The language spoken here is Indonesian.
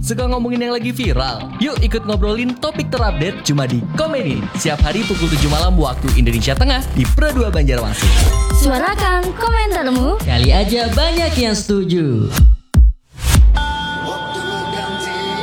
Suka ngomongin yang lagi viral? Yuk ikut ngobrolin topik terupdate cuma di Komedi. Setiap hari pukul 7 malam waktu Indonesia Tengah di Pro 2 Banjarmasin. Suarakan komentarmu. Kali aja banyak yang setuju.